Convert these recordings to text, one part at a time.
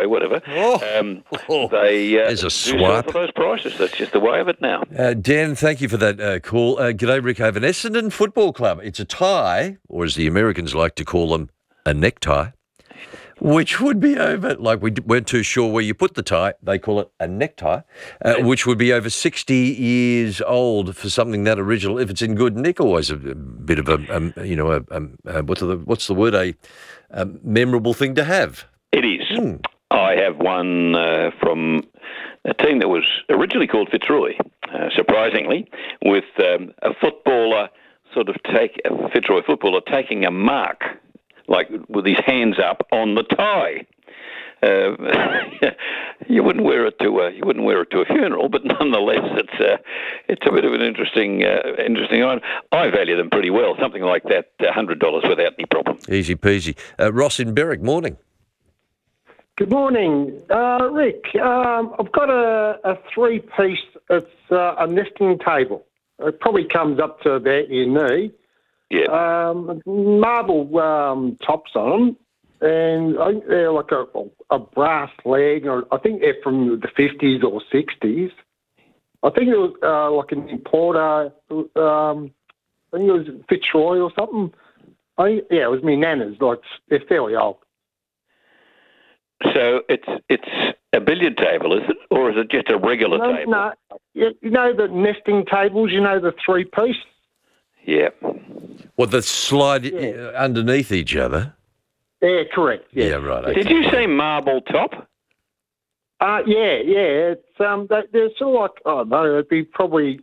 whatever. There's a do sell swipe. for those prices. That's just the way of it now. Dan, thank you for that call. G'day, Rick Haven. Essendon Football Club. It's a tie, or as the Americans like to call them, a necktie, which would be over, like we weren't too sure where you put the tie, they call it a necktie, which would be over 60 years old for something that original. If it's in good nick, always a bit of what's the word, a memorable thing to have. It is. I have one from a team that was originally called Fitzroy, surprisingly, with a footballer a Fitzroy footballer taking a mark, like with his hands up on the tie. You wouldn't wear it to a funeral, but nonetheless, it's a bit of an interesting item. I value them pretty well, something like that, $100 without any problem. Easy peasy. Ross in Berwick, morning. Good morning, Rick. I've got a three-piece. It's a nesting table. It probably comes up to about your knee. Yeah. Marble tops on them, and I think they're like a brass leg, or I think they're from the 50s or 60s. I think it was like an importer. I think it was Fitzroy or something. It was my nana's. Like, they're fairly old. So it's a billiard table, is it, or is it just a regular table? No. You know the nesting tables. You know the three-piece. Yeah. Well, that slide underneath each other. Yeah, correct. Yeah, right. Okay. Did you say marble top? Yeah. It's they're sort of like, I don't know, it'd be probably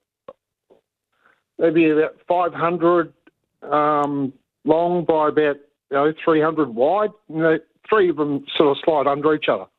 maybe about 500 long by about 300 wide. Three of them sort of slide under each other.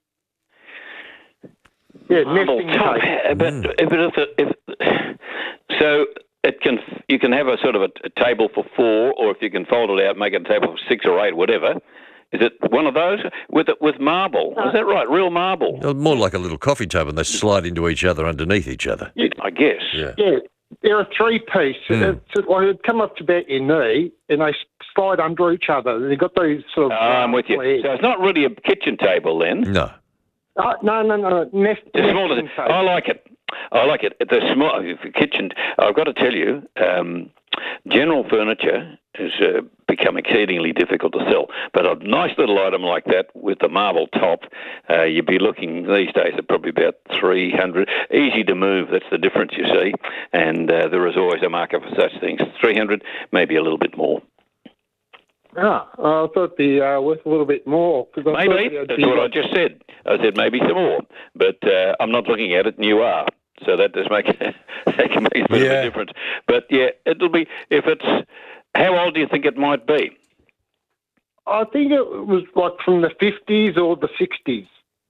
Yeah, marble nesting top. table. So you can have a sort of a table for four, or if you can fold it out, make it a table for 6 or 8, whatever. Is it one of those with marble? Is that right? Real marble? More like a little coffee table, and they slide into each other underneath each other. I guess. Yeah. They're a three-piece. It'd come up to about your knee, and they slide under each other. They've got those sort of... I'm with you. legs. So it's not really a kitchen table then? No. No. Nesting table. I like it. The small kitchen. I've got to tell you, general furniture has become exceedingly difficult to sell. But a nice little item like that with the marble top, you'd be looking these days at probably about 300. Easy to move. That's the difference, you see. And there is always a market for such things. 300, maybe a little bit more. I thought it'd be worth a little bit more. Maybe. That's what I just said. I said maybe some more. But I'm not looking at it, and you are. So that does make that can make a bit of a difference. But yeah, it'll be, if it's, how old do you think it might be? I think it was like from the 50s or the 60s.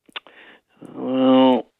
Well,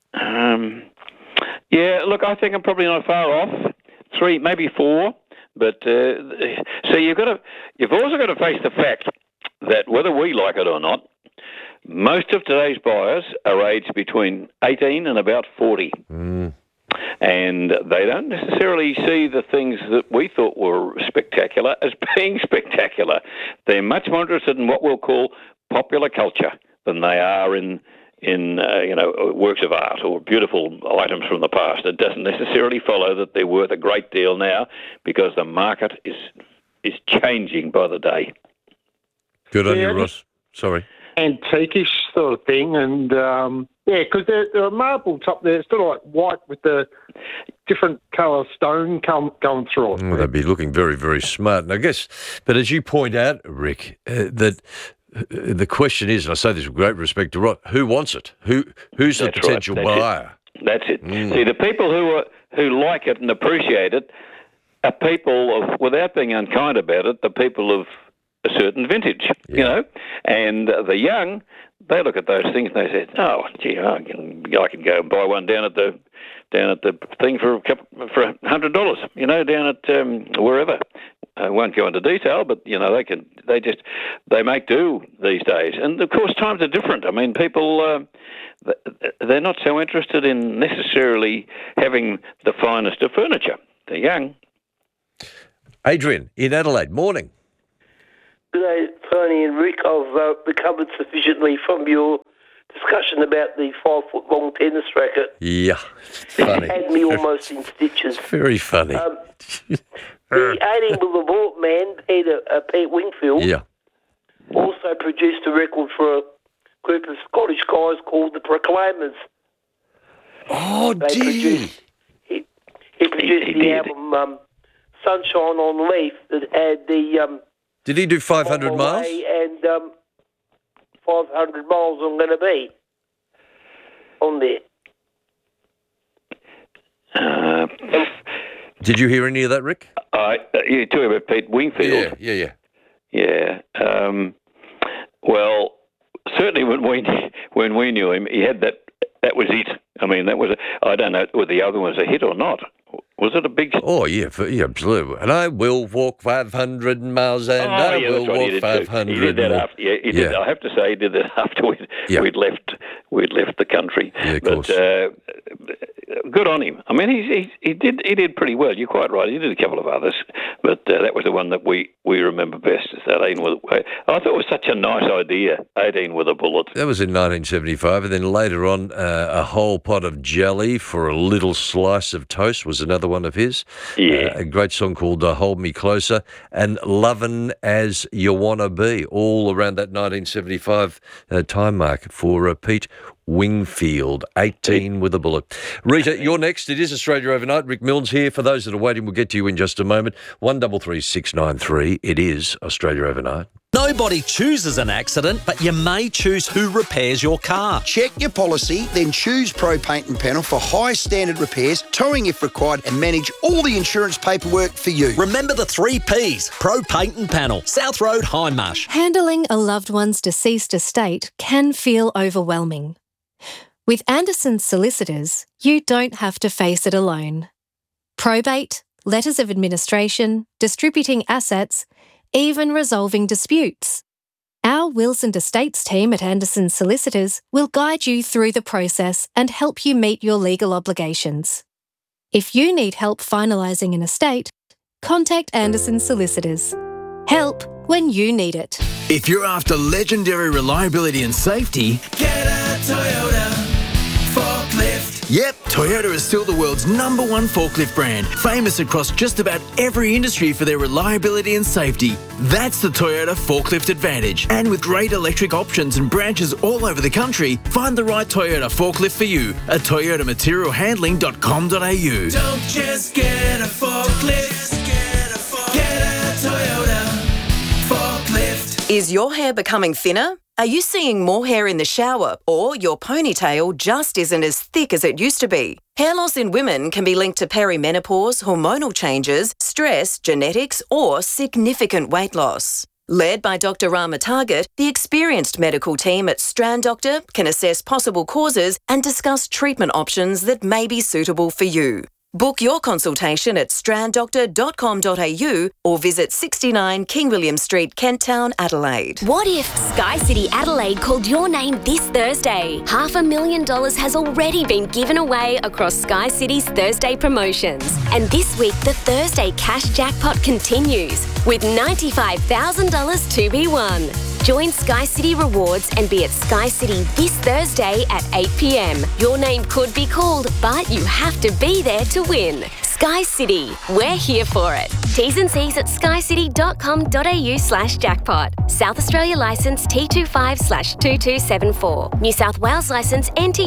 yeah, look, I think I'm probably not far off. 3, maybe 4. But so you've also got to face the fact that whether we like it or not, most of today's buyers are aged between 18 and about 40. And they don't necessarily see the things that we thought were spectacular as being spectacular. They're much more interested in what we'll call popular culture than they are in works of art or beautiful items from the past. It doesn't necessarily follow that they're worth a great deal now, because the market is changing by the day. Good on you, Ross. Sorry. Antiquish sort of thing, and because they're a marble top. They're sort of like white with the different colour stone going through it. Well, they'd be looking very, very smart. And I guess, but as you point out, Rick, that the question is, and I say this with great respect to Ross, who wants it? Who's the potential buyer? That's it. See, the people who like it and appreciate it are people of, without being unkind about it, the people of a certain vintage, and the young, they look at those things and they say, "Oh, gee, I can go and buy one down at the thing for $100, down at wherever." I won't go into detail, but they make do these days, and of course times are different. I mean, people they're not so interested in necessarily having the finest of furniture. They're young. Adrian in Adelaide, morning. Good day, Tony and Rick. I've recovered sufficiently from your discussion about the 5-foot-long tennis racket. Yeah, funny. It had me almost in stitches. Very funny. The 18 with the bullet man, Pete Wingfield, Yeah. also produced a record for a group of Scottish guys called the Proclaimers. Oh, They gee. He produced He the did. album Sunshine on Leaf that had the Did he do 500 On My miles? Way and 500 miles I'm going to be on there. Did you hear any of that, Rick? You're talking about Pete Wingfield. Yeah. Yeah. Well, certainly when we knew him, he had that. That was it. I mean, that was. I don't know whether the other one was a hit or not. Was it a big? Oh, yeah, absolutely. And I will walk 500 miles and I yeah, will that's right, he walk did 500 too. He did that more. after. Yeah, he did. Yeah. I have to say, he did that after we'd left the country. Yeah, of but course. good on him. I mean, he did pretty well. You're quite right. He did a couple of others, but that was the one that we remember best. Is that 18 with? I thought it was such a nice idea. 18 with a bullet. That was in 1975. And then later on, a whole pot of jelly for a little slice of toast was another one of his. Yeah. A great song called Hold Me Closer and Lovin' As You Wanna Be, all around that 1975 time mark for Pete Wingfield, 18 with a bullet. Rita, you're next. It is Australia Overnight. Rick Milnes here. For those that are waiting, we'll get to you in just a moment. 133693. It is Australia Overnight. Nobody chooses an accident, but you may choose who repairs your car. Check your policy, then choose Pro Paint and Panel for high standard repairs, towing if required, and manage all the insurance paperwork for you. Remember the 3 Ps. Pro Paint and Panel. South Road, Hindmarsh. Handling a loved one's deceased estate can feel overwhelming. With Anderson's solicitors, you don't have to face it alone. Probate, letters of administration, distributing assets, even resolving disputes. Our wills and estates team at Anderson Solicitors will guide you through the process and help you meet your legal obligations. If you need help finalising an estate, contact Anderson Solicitors. Help when you need it. If you're after legendary reliability and safety, get a Toyota forklift. Yep, Toyota is still the world's #1 forklift brand, famous across just about every industry for their reliability and safety. That's the Toyota Forklift Advantage. And with great electric options and branches all over the country, find the right Toyota forklift for you at toyotamaterialhandling.com.au. Don't just get a forklift, get a Toyota forklift. Is your hair becoming thinner? Are you seeing more hair in the shower, or your ponytail just isn't as thick as it used to be? Hair loss in women can be linked to perimenopause, hormonal changes, stress, genetics, or significant weight loss. Led by Dr. Rama Target, the experienced medical team at Strand Doctor can assess possible causes and discuss treatment options that may be suitable for you. Book your consultation at stranddoctor.com.au or visit 69 King William Street, Kent Town, Adelaide. What if Sky City Adelaide called your name this Thursday? $500,000 has already been given away across Sky City's Thursday promotions. And this week, the Thursday cash jackpot continues with $95,000 to be won. Join Sky City Rewards and be at Sky City this Thursday at 8 p.m. Your name could be called, but you have to be there to win. Sky City, we're here for it. T's and C's at skycity.com.au/jackpot. South Australia licence T25/2274. New South Wales licence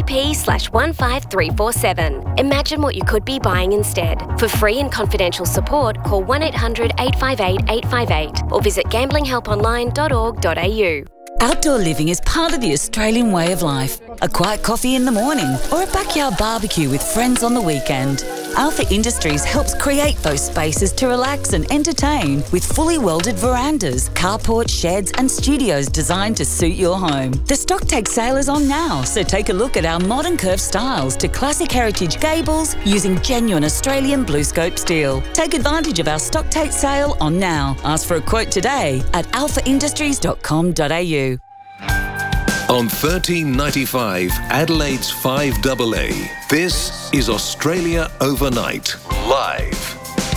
NTP/15347. Imagine what you could be buying instead. For free and confidential support, call 1-800-858-858 or visit gamblinghelponline.org.au. Outdoor living is part of the Australian way of life. A quiet coffee in the morning or a backyard barbecue with friends on the weekend. Alpha Industries helps create those spaces to relax and entertain with fully welded verandas, carports, sheds and studios designed to suit your home. The Stocktake sale is on now, so take a look at our modern curved styles to classic heritage gables using genuine Australian BlueScope steel. Take advantage of our Stocktake sale on now. Ask for a quote today at alphaindustries.com.au. On 1395 Adelaide's 5AA, this is Australia Overnight, live.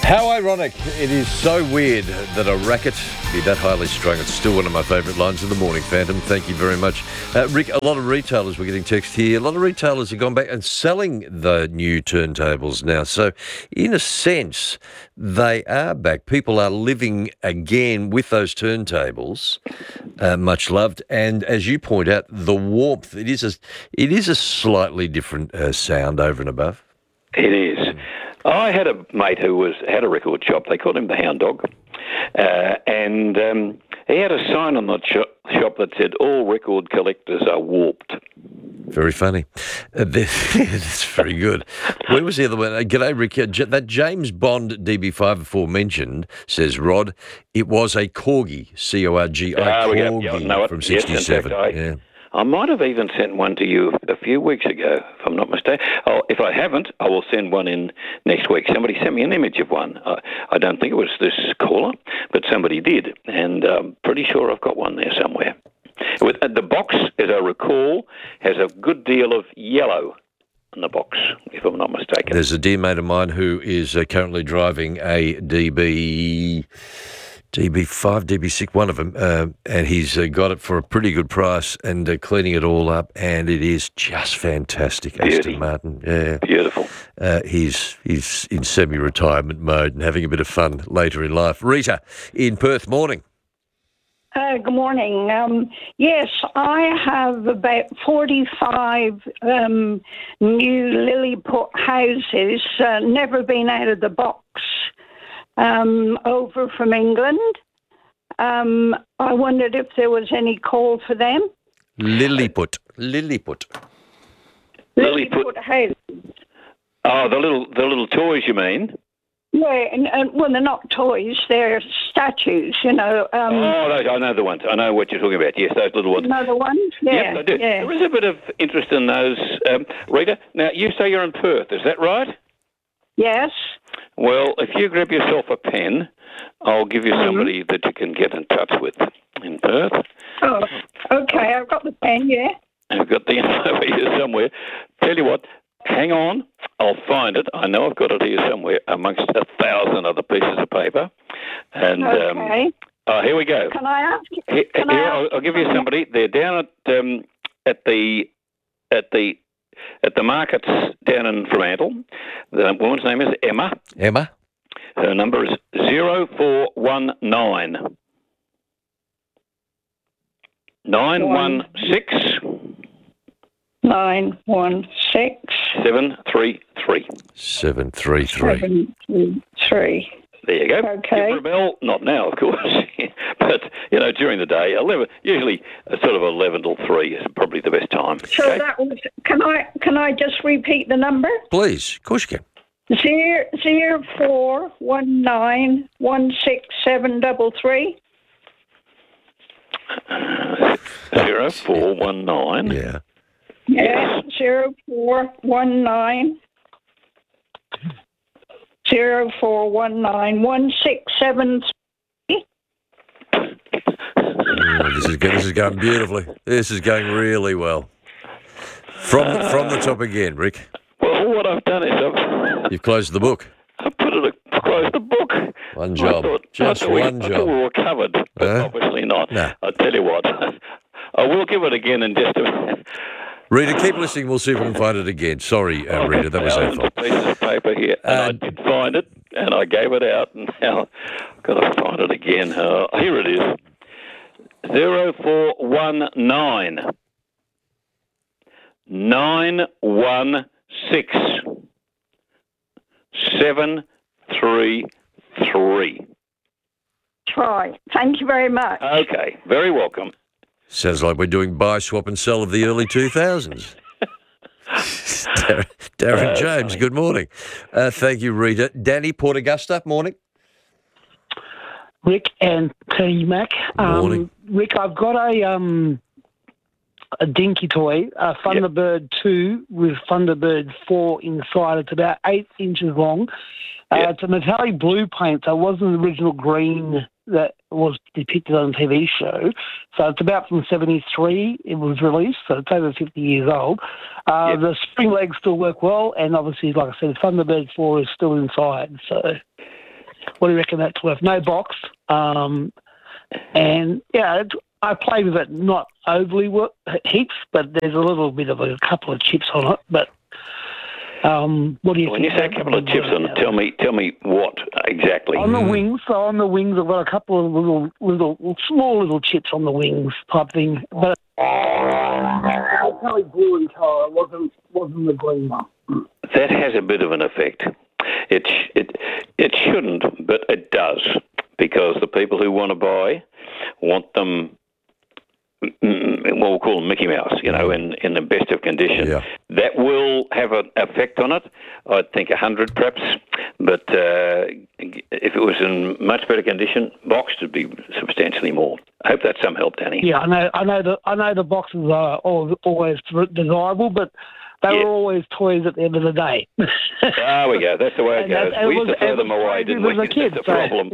How ironic. It is so weird that a racket be that highly strung. It's still one of my favourite lines of the morning, Phantom. Thank you very much. Rick, a lot of retailers, we're getting text here, a lot of retailers have gone back and selling the new turntables now. So, in a sense, they are back. People are living again with those turntables, much loved. And as you point out, the warmth, it is a slightly different sound over and above. It is. I had a mate who had a record shop. They called him the Hound Dog. And he had a sign on the shop that said, "All record collectors are warped." Very funny. That's very good. Where was the other one? G'day, Rick. That James Bond DB5 aforementioned, says Rod, it was a Corgi, C-O-R-G-I, Corgi from 67. Yes, I might have even sent one to you a few weeks ago, if I'm not mistaken. If I haven't, I will send one in next week. Somebody sent me an image of one. I don't think it was this caller, but somebody did, and I'm pretty sure I've got one there somewhere. The box, as I recall, has a good deal of yellow in the box, if I'm not mistaken. There's a dear mate of mine who is currently driving a DB5, DB6, one of them, and he's got it for a pretty good price and cleaning it all up, and it is just fantastic. Aston Martin, yeah. Beautiful. He's in semi-retirement mode and having a bit of fun later in life. Rita, in Perth, morning. Good morning. Yes, I have about 45 new Lilliput houses, never been out of the box. Over from England. I wondered if there was any call for them. Lilliput. Lilliput house. Oh, the little toys, you mean? Yeah, and well, they're not toys; they're statues. You know. I know the ones. I know what you're talking about. Yes, those little ones. Another ones? Yeah. Yes, I do. Yeah. There is a bit of interest in those, Rita. Now, you say you're in Perth. Is that right? Yes. Well, if you grab yourself a pen, I'll give you somebody that you can get in touch with in Perth. Oh, okay. I've got the pen, yeah. I've got the info here somewhere. Tell you what, hang on. I'll find it. I know I've got it here somewhere amongst 1,000 other pieces of paper. And okay. Here we go. Can I ask you? I'll give you somebody. They're down at the markets down in Fremantle. The woman's name is Emma. Emma? Her number is 0419 916 916 733. 733. There you go. Okay. Give her a bell. Not now, of course, but during the day, 11. Usually, sort of 11 till 3 is probably the best time. So that was. Can I just repeat the number? Please, of course you can. 0419167733. 0419. Yeah. Yeah. 0419. 04191673. This is good. This is going beautifully. This is going really well. From the top again, Rick. Well, what I've done is you've closed the book. I've closed the book. One job. I thought we were covered, but obviously not. No. I'll tell you what. I will give it again in just a minute. Rita, keep listening. We'll see if we can find it again. Sorry, Rita, that was our fault. Piece of paper here, and I did find it, and I gave it out, and now I've got to find it again. Here it is. 0419 916 733. Try. Thank you very much. Okay, very welcome. Sounds like we're doing buy, swap and sell of the early 2000s. Darren James, good morning. Thank you, Rita. Danny, Port Augusta, morning. Rick and T-Mac. Morning. Rick, I've got a dinky toy, a Thunderbird 2 with Thunderbird 4 inside. It's about 8 inches long. It's a metallic blue paint, so it wasn't the original green that was depicted on the TV show. So it's about from 73 it was released, so it's over 50 years old. The spring legs still work well, and obviously, like I said, Thunderbird 4 is still inside. So what do you reckon that's worth? No box. And, yeah, I played with it not overly heaps, but there's a little bit of a couple of chips on it. But what do you think? When you say a couple of chips on it, tell me what exactly? On the wings. So on the wings, I've got a couple of small little chips on the wings type thing. But probably blue in colour. It wasn't the green one. That has a bit of an effect. It shouldn't, but it does, because the people who want to buy want them. We'll call them Mickey Mouse, in the best of condition. Yeah. That will have an effect on it. I'd think 100 perhaps, but if it was in much better condition, boxed would be substantially more. I hope that's some help, Danny. Yeah, I know the boxes are always desirable, but they were always toys at the end of the day. There we go. That's the way it goes. We used to throw them away, didn't we? That's the problem.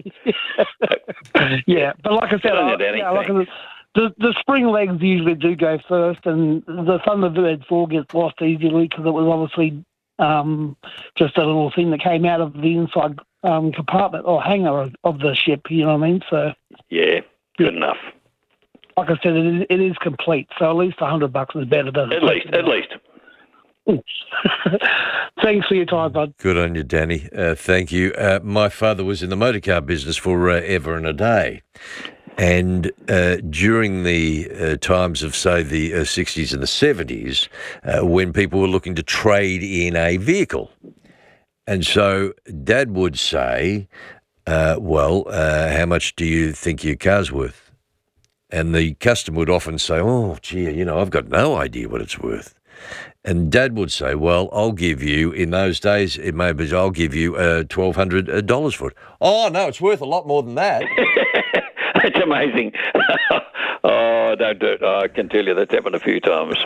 Yeah, but like I said, the spring legs usually do go first, and the Thunderbird 4 gets lost easily because it was obviously just a little thing that came out of the inside compartment or hangar of the ship, you know what I mean? So yeah, good enough. Like I said, it is complete, so at least $100 is better than at least. Thanks for your time, bud. Good on you, Danny. Thank you. My father was in the motorcar business for ever and a day. And during the times of, say, the 60s and the 70s, when people were looking to trade in a vehicle. And so Dad would say, how much do you think your car's worth? And the customer would often say, oh, gee, I've got no idea what it's worth. And Dad would say, well, I'll give you, in those days, I'll give you $1,200 for it. Oh, no, it's worth a lot more than that. It's amazing. Don't do it. I can tell you that's happened a few times.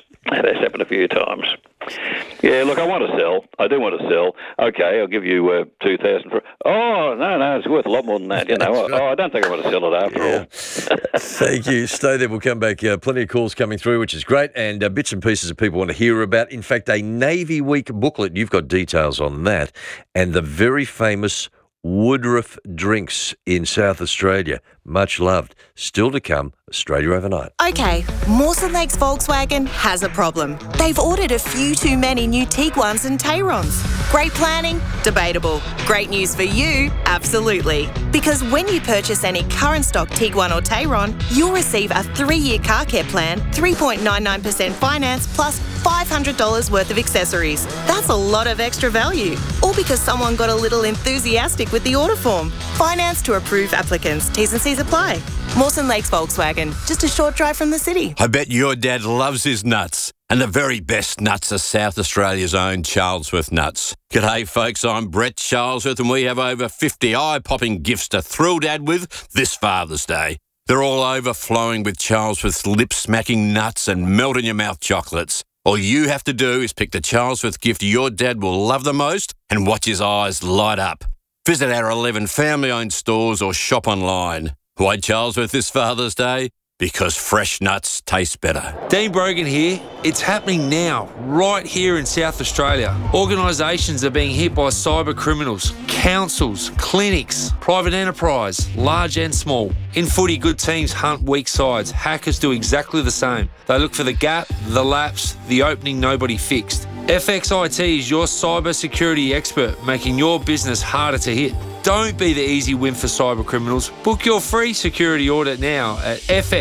Yeah, look, I want to sell. I do want to sell. Okay, I'll give you $2,000 for. Oh, no, it's worth a lot more than that. Right. I don't think I want to sell it after all. Thank you. Stay there. We'll come back. Plenty of calls coming through, which is great, and bits and pieces that people want to hear about. In fact, a Navy Week booklet. You've got details on that, and the very famous Woodruff drinks in South Australia. Much loved. Still to come, Australia Overnight. Okay, Mawson Lakes Volkswagen has a problem. They've ordered a few too many new Tiguans and Tayrons. Great planning? Debatable. Great news for you? Absolutely. Because when you purchase any current stock Tiguan or Tayron, you'll receive a 3-year car care plan, 3.99% finance, plus $500 worth of accessories. That's a lot of extra value. All because someone got a little enthusiastic with the order form. Finance to approved applicants. T's and C's apply. Mawson Lakes Volkswagen, just a short drive from the city. I bet your dad loves his nuts. And the very best nuts are South Australia's own Charlesworth nuts. G'day folks, I'm Brett Charlesworth and we have over 50 eye-popping gifts to thrill Dad with this Father's Day. They're all overflowing with Charlesworth's lip-smacking nuts and melt-in-your-mouth chocolates. All you have to do is pick the Charlesworth gift your dad will love the most and watch his eyes light up. Visit our 11 family-owned stores or shop online. Why Charlesworth this Father's Day? Because fresh nuts taste better. Dean Brogan here. It's happening now, right here in South Australia. Organisations are being hit by cyber criminals, councils, clinics, private enterprise, large and small. In footy, good teams hunt weak sides. Hackers do exactly the same. They look for the gap, the lapse, the opening nobody fixed. FXIT is your cyber security expert, making your business harder to hit. Don't be the easy win for cyber criminals. Book your free security audit now at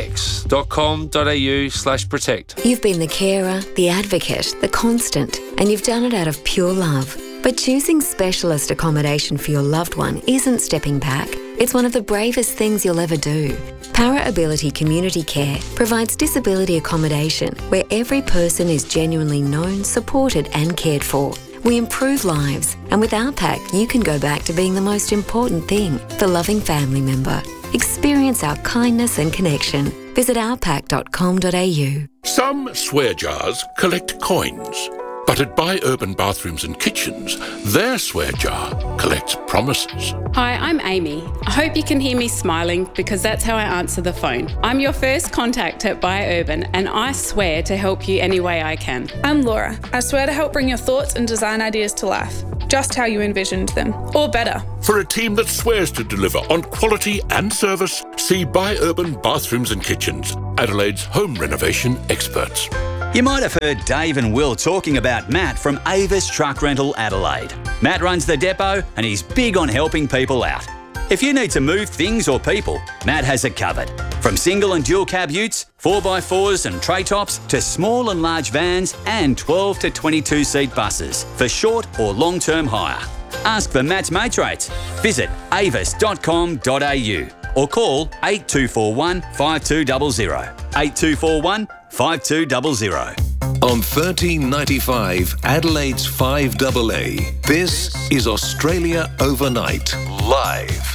fx.com.au/protect. You've been the carer, the advocate, the constant, and you've done it out of pure love. But choosing specialist accommodation for your loved one isn't stepping back. It's one of the bravest things you'll ever do. Para Ability Community Care provides disability accommodation where every person is genuinely known, supported and cared for. We improve lives, and with our pack, you can go back to being the most important thing, the loving family member. Experience our kindness and connection. Visit ourpack.com.au. Some swear jars collect coins, but at Buy Urban Bathrooms and Kitchens, their swear jar collects promises. Hi, I'm Amy. I hope you can hear me smiling because that's how I answer the phone. I'm your first contact at Buy Urban and I swear to help you any way I can. I'm Laura. I swear to help bring your thoughts and design ideas to life. just how you envisioned them, or better. For a team that swears to deliver on quality and service, see Buy Urban Bathrooms and Kitchens, Adelaide's home renovation experts. You might have heard Dave and Will talking about Matt from Avis Truck Rental Adelaide. Matt runs the depot and he's big on helping people out. If you need to move things or people, Matt has it covered. From single and dual cab utes, 4x4s and tray tops, to small and large vans and 12 to 22 seat buses for short or long-term hire. Ask for Matt's mates rates. Visit avis.com.au or call 8241 5200. 8241 5200. On 1395 Adelaide's 5AA, this is Australia Overnight, live.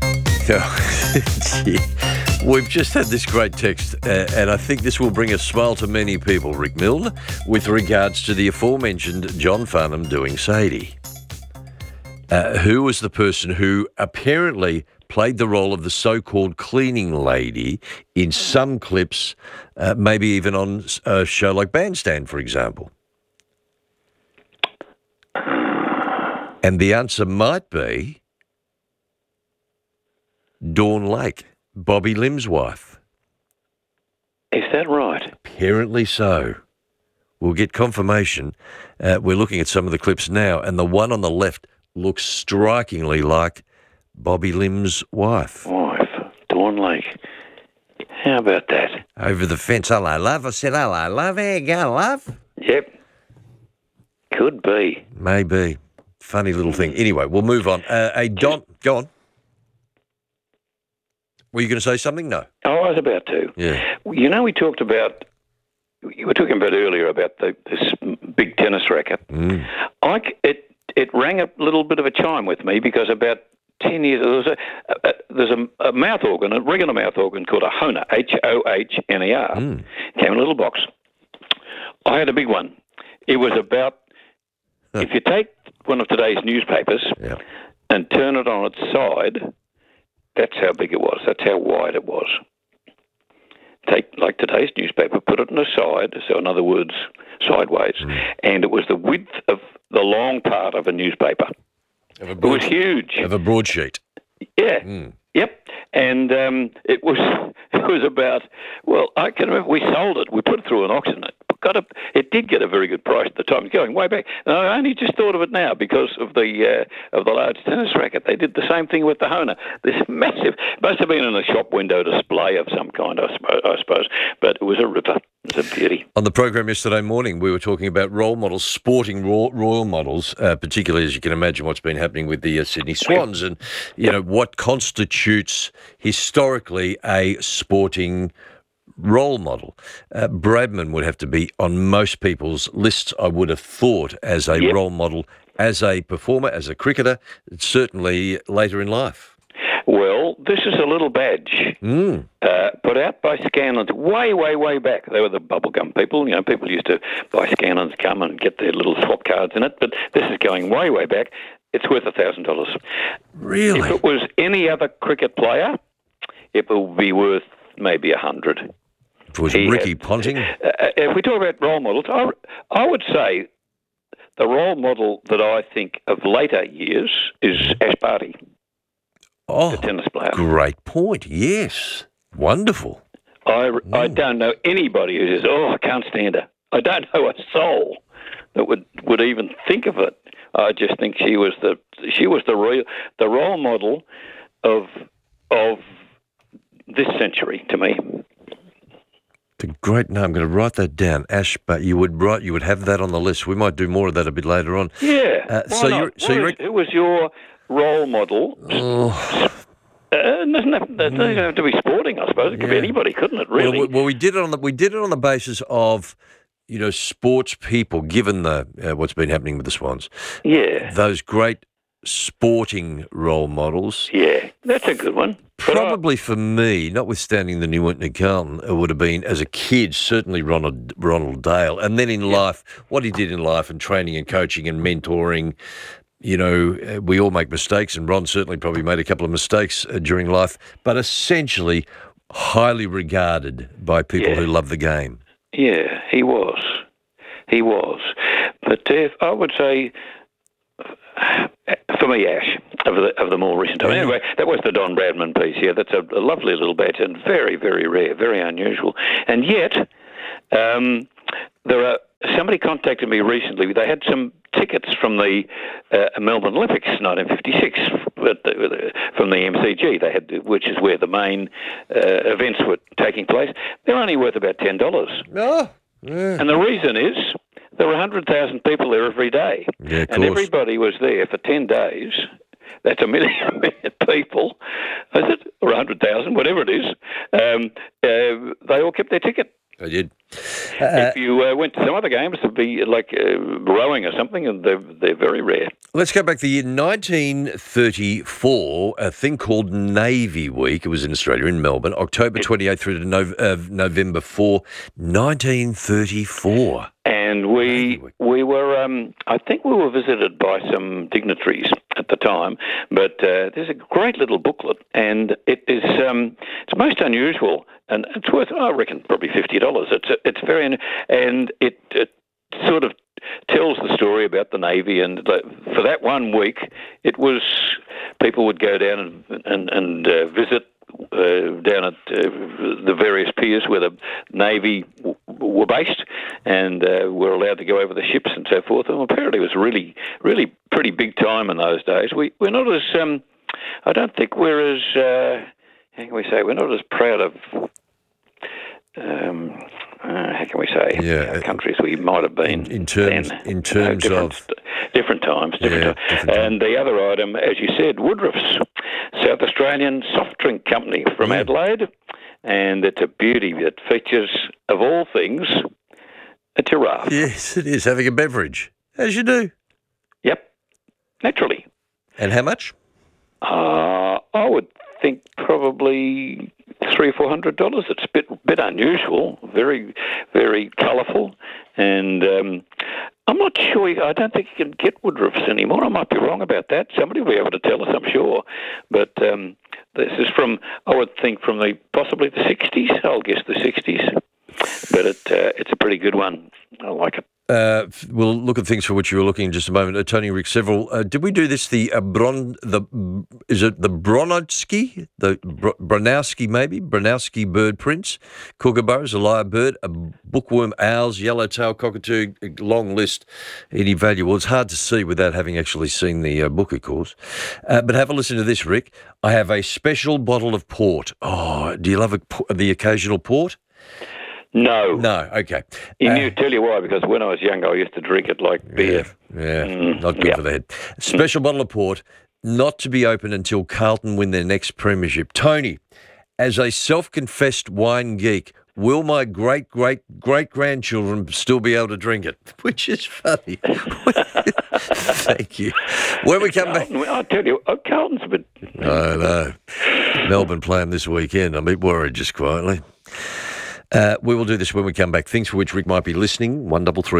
We've just had this great text, and I think this will bring a smile to many people, Rick Milne, with regards to the aforementioned John Farnham doing Sadie. Who was the person who apparently played the role of the so-called cleaning lady in some clips, maybe even on a show like Bandstand, for example? And the answer might be Dawn Lake, Bobby Lim's wife. Is that right? Apparently so. We'll get confirmation. We're looking at some of the clips now, and the one on the left looks strikingly like Bobby Lim's wife. Dawn Lake. How about that? Over the fence. Hello, love. I said, hello, love. Here you go, love. Yep. Could be. Maybe. Funny little thing. Anyway, we'll move on. Don, go on. Were you going to say something? No. Oh, I was about to. Yeah. You know, you were talking about earlier about this big tennis racket. It rang a little bit of a chime with me because about 10 years, there's a mouth organ, a regular mouth organ called a Hohner, Hohner. Came in a little box. I had a big one. It was about, if you take one of today's newspapers and turn it on its side, that's how big it was. That's how wide it was. Take, like today's newspaper, put it on the side, so in other words, sideways, and it was the width of the long part of a newspaper. It was huge. Of a broadsheet. Yeah. Yep. And it was about, well, I can remember we sold it. We put it through an auction. It did get a very good price at the time. It's going way back. And I only just thought of it now because of the large tennis racket. They did the same thing with the Hohner. This massive, must have been in a shop window display of some kind, I suppose. But it was a ripper. It was a beauty. On the program yesterday morning, we were talking about role models, sporting royal models, particularly, as you can imagine, what's been happening with the Sydney Swans and, what constitutes historically a sporting role model. Bradman would have to be on most people's lists, I would have thought, as a role model, as a performer, as a cricketer, certainly later in life. Well, this is a little badge put out by Scanlons way, way, way back. They were the bubblegum people. People used to buy Scanlons gum and get their little swap cards in it, but this is going way, way back. It's worth $1,000. Really? If it was any other cricket player, it would be worth maybe 100. If it was Ricky Ponting? If we talk about role models, I would say the role model that I think of later years is Ash Barty, the tennis player. Great point, yes. Wonderful. I don't know anybody who says, I can't stand her. I don't know a soul that would even think of it. I just think she was the role model of this century to me. The great name. I'm going to write that down, Ash. But you would have that on the list. We might do more of that a bit later on. Yeah. Who was your role model? It doesn't have to be sporting, I suppose. It could be anybody, couldn't it? Really? Well, we did it on the basis of sports people. Given the what's been happening with the Swans, those great sporting role models. Yeah, that's a good one. Probably for me, notwithstanding the Newington Carlton, it would have been, as a kid, certainly Ronald Dale. And then in life, what he did in life and training and coaching and mentoring, we all make mistakes, and Ron certainly probably made a couple of mistakes during life, but essentially highly regarded by people who love the game. Yeah, he was. But I would say for me, Ash, of the more recent time. Anyway, that was the Don Bradman piece. Yeah, that's a lovely little badge and very, very rare, very unusual. And yet, somebody contacted me recently. They had some tickets from the Melbourne Olympics 1956 from the MCG. They had, which is where the main events were taking place. They're only worth about $10. Oh, yeah. And the reason is there were 100,000 people there every day, and everybody was there for 10 days. That's a million people, is it? Or 100,000, whatever it is. They all kept their ticket. They did. If you went to some other games, it'd be like rowing or something, and they're very rare. Let's go back to the year 1934, a thing called Navy Week. It was in Australia, in Melbourne, October 28th through to November 4, 1934. And we were, I think we were visited by some dignitaries at the time, but there's a great little booklet, and it is it's most unusual, and it's worth, I reckon, probably $50. It's very, and it sort of tells the story about the Navy, and for that 1 week, it was people would go down and visit down at the various piers where the Navy were based, and were allowed to go over the ships and so forth. And apparently it was really, really pretty big time in those days. We're not as, I don't think we're as, how can we say, we're not as proud of, how can we say, countries we might have been in terms of different times. And the other item, as you said, Woodruff's, South Australian soft drink company from Adelaide, and it's a beauty. It features, of all things, a giraffe. Yes, it is, having a beverage, as you do. Yep, naturally. And how much? I would think probably $300 or $400. It's a bit unusual, very, very colourful, and I'm not sure. I don't think you can get Woodruff's anymore. I might be wrong about that. Somebody will be able to tell us, I'm sure. But this is from, I would think, from possibly the 60s. I'll guess the 60s. But it's a pretty good one. I like it. We'll look at things for which you were looking in just a moment. Tony, Rick, several. Did we do this? Is it the Bronowski? The Bronowski, maybe? Bronowski bird prints. Kookaburras, a lyre bird, a bookworm, owls, yellowtail cockatoo, a long list. Any value? Well, it's hard to see without having actually seen the book, of course. But have a listen to this, Rick. I have a special bottle of port. Oh, do you love the occasional port? No. No, okay. Tell you why, because when I was younger, I used to drink it like beer. Not good for the head. Special bottle of port, not to be opened until Carlton win their next premiership. Tony, as a self-confessed wine geek, will my great-great-great-grandchildren still be able to drink it? Which is funny. Thank you. When we come back... I'll tell you, Carlton's a bit... No. Melbourne play them this weekend. I'm a bit worried, just quietly. We will do this when we come back. Things for which Rick might be looking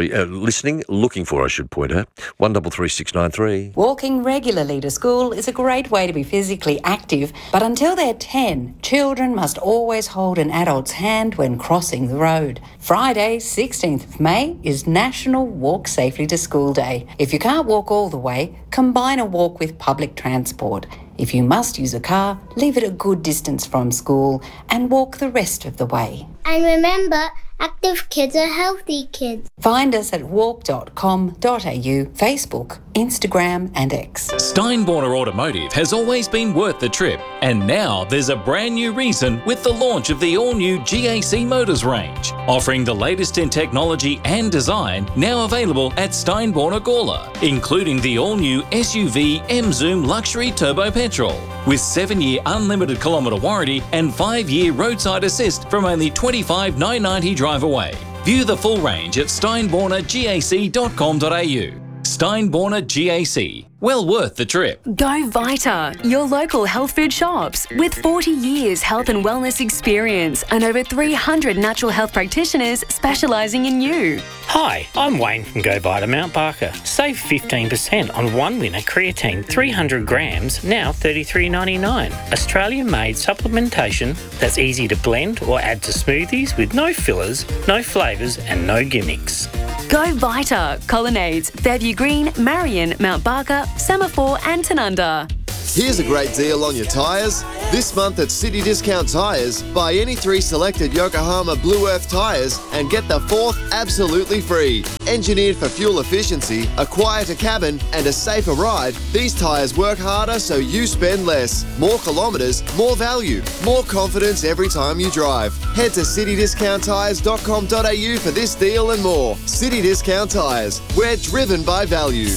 for, I should point out. 133 693. Walking regularly to school is a great way to be physically active, but until they're 10, children must always hold an adult's hand when crossing the road. Friday, 16th of May, is National Walk Safely to School Day. If you can't walk all the way, combine a walk with public transport. If you must use a car, leave it a good distance from school and walk the rest of the way. And remember, active kids are healthy kids. Find us at walk.com.au, Facebook, Instagram and X. Steinborner Automotive has always been worth the trip, and now there's a brand new reason with the launch of the all-new GAC Motors range, offering the latest in technology and design, now available at Steinborner Gawler, including the all-new SUV M-Zoom Luxury Turbo Petrol, with 7-year unlimited kilometre warranty and 5-year roadside assist from only $25,990 drive away. View the full range at steinbornergac.com.au. Steinborner GAC. Well worth the trip. Go Vita, your local health food shops. With 40 years health and wellness experience and over 300 natural health practitioners specialising in you. Hi, I'm Wayne from Go Vita Mount Barker. Save 15% on one winner creatine 300 grams, now $33.99. Australian-made supplementation that's easy to blend or add to smoothies with no fillers, no flavours and no gimmicks. Go Vita, Colonnades, Fairview Green, Marion, Mount Barker, Semaphore and Tanunda. Here's a great deal on your tyres. This month at City Discount Tyres, buy any 3 selected Yokohama Blue Earth tyres and get the 4th absolutely free. Engineered for fuel efficiency, a quieter cabin and a safer ride, these tyres work harder so you spend less. More kilometres, more value, more confidence every time you drive. Head to citydiscounttyres.com.au for this deal and more. City Discount Tyres. We're driven by value.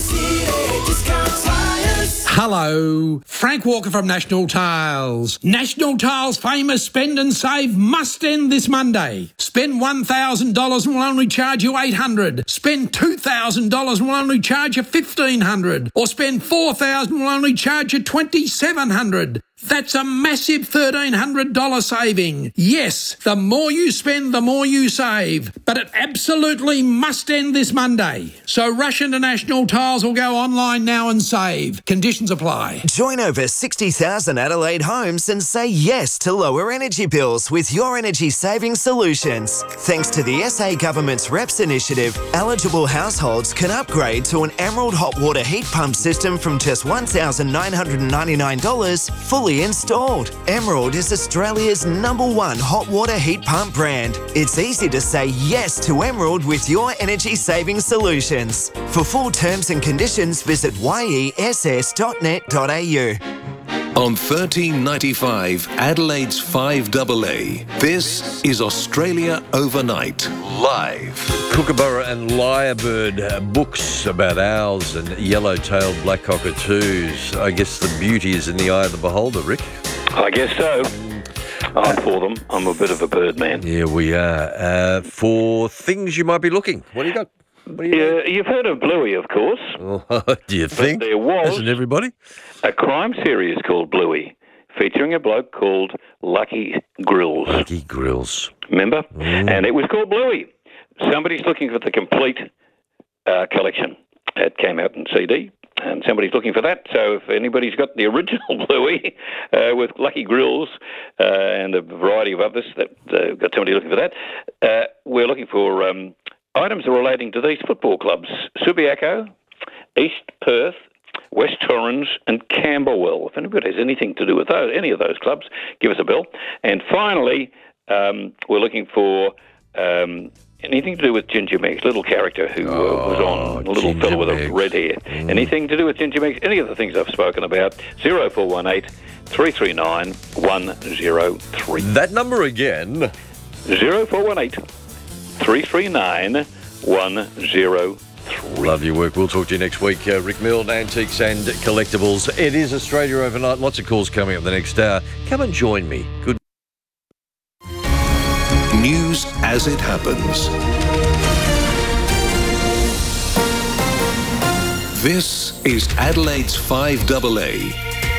Hello, Frank Walker from National Tiles. National Tiles' famous spend and save must end this Monday. Spend $1,000 and we'll only charge you $800. Spend $2,000 and we'll only charge you $1,500. Or spend $4,000 and we'll only charge you $2,700. That's a massive $1,300 saving. Yes, the more you spend, the more you save. But it absolutely must end this Monday. So rush into National Tiles or go online now and save. Conditions apply. Join over 60,000 Adelaide homes and say yes to lower energy bills with your energy saving solutions. Thanks to the SA Government's REPS initiative, eligible households can upgrade to an Emerald hot water heat pump system from just $1,999 fully installed. Emerald is Australia's #1 hot water heat pump brand. It's easy to say yes to Emerald with your energy saving solutions. For full terms and conditions, visit yess.net.au. On 1395 Adelaide's 5AA, this is Australia Overnight, live. Kookaburra and Lyrebird books about owls and yellow-tailed black cockatoos. I guess the beauty is in the eye of the beholder, Rick. I guess so. I'm for them. I'm a bit of a bird man. Yeah, we are. For things you might be looking, what do you got? You've heard of Bluey, of course. Oh, do you think? But there was Hasn't everybody? a crime series called Bluey, featuring a bloke called Lucky Grills. Lucky Grills. Remember? And it was called Bluey. Somebody's looking for the complete collection. It came out in CD, and somebody's looking for that. So if anybody's got the original Bluey with Lucky Grills and a variety of others, that got somebody looking for that, we're looking for items relating to these football clubs: Subiaco, East Perth, West Torrens and Camberwell. If anybody has anything to do with those, any of those clubs, give us a bill. And finally, we're looking for anything to do with Ginger Meggs, little character who was on, a little fellow with a red hair. Anything to do with Ginger Meggs, any of the things I've spoken about, 0418 339 103. That number again. 0418 339 103. Love your work. We'll talk to you next week. Rick Milne, Antiques and Collectibles. It is Australia Overnight. Lots of calls coming up the next hour. Come and join me. Good. News as it happens. This is Adelaide's 5AA.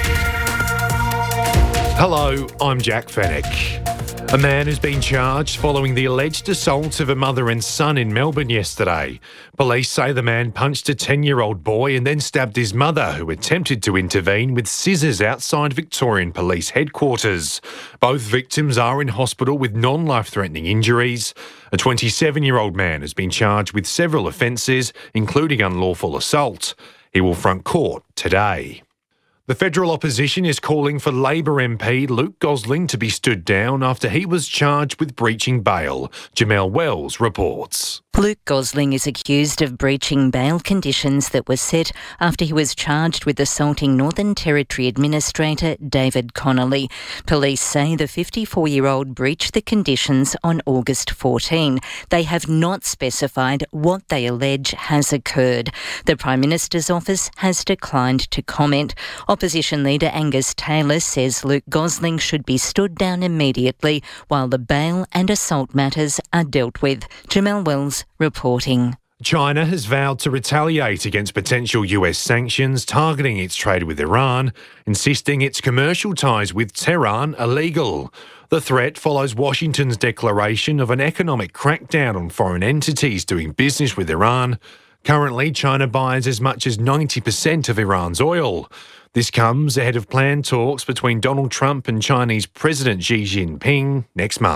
Hello, I'm Jack Fennick. A man has been charged following the alleged assault of a mother and son in Melbourne yesterday. Police say the man punched a 10-year-old boy and then stabbed his mother, who attempted to intervene with scissors outside Victorian Police headquarters. Both victims are in hospital with non-life-threatening injuries. A 27-year-old man has been charged with several offences, including unlawful assault. He will front court today. The federal opposition is calling for Labor MP Luke Gosling to be stood down after he was charged with breaching bail. Jamelle Wells reports. Luke Gosling is accused of breaching bail conditions that were set after he was charged with assaulting Northern Territory Administrator David Connolly. Police say the 54-year-old breached the conditions on August 14. They have not specified what they allege has occurred. The Prime Minister's office has declined to comment. Opposition leader Angus Taylor says Luke Gosling should be stood down immediately while the bail and assault matters are dealt with. Jamelle Wells reporting. China has vowed to retaliate against potential US sanctions targeting its trade with Iran, insisting its commercial ties with Tehran are legal. The threat follows Washington's declaration of an economic crackdown on foreign entities doing business with Iran. Currently, China buys as much as 90% of Iran's oil. This comes ahead of planned talks between Donald Trump and Chinese President Xi Jinping next month.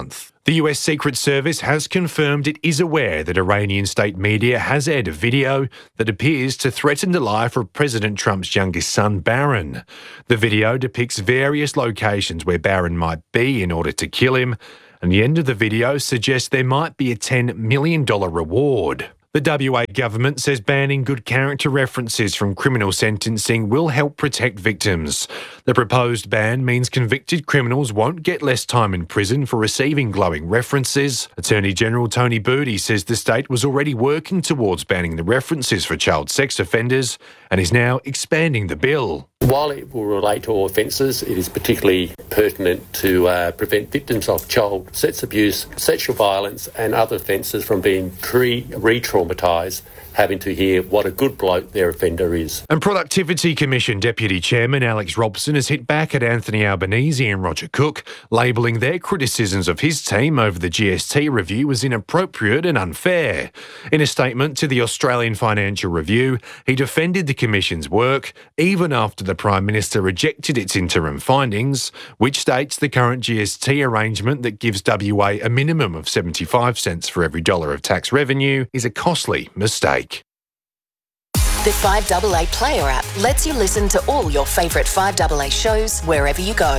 The US Secret Service has confirmed it is aware that Iranian state media has aired a video that appears to threaten the life of President Trump's youngest son, Barron. The video depicts various locations where Barron might be in order to kill him, and the end of the video suggests there might be a $10 million reward. The WA government says banning good character references from criminal sentencing will help protect victims. The proposed ban means convicted criminals won't get less time in prison for receiving glowing references. Attorney General Tony Booty says the state was already working towards banning the references for child sex offenders and is now expanding the bill. While it will relate to all offences, it is particularly pertinent to prevent victims of child sex abuse, sexual violence and other offences from being re-traumatised, having to hear what a good bloke their offender is. And Productivity Commission Deputy Chairman Alex Robson has hit back at Anthony Albanese and Roger Cook, labelling their criticisms of his team over the GST review as inappropriate and unfair. In a statement to the Australian Financial Review, he defended the Commission's work, even after the Prime Minister rejected its interim findings, which states the current GST arrangement that gives WA a minimum of 75 cents for every dollar of tax revenue is a costly mistake. The 5AA Player app lets you listen to all your favourite 5AA shows wherever you go.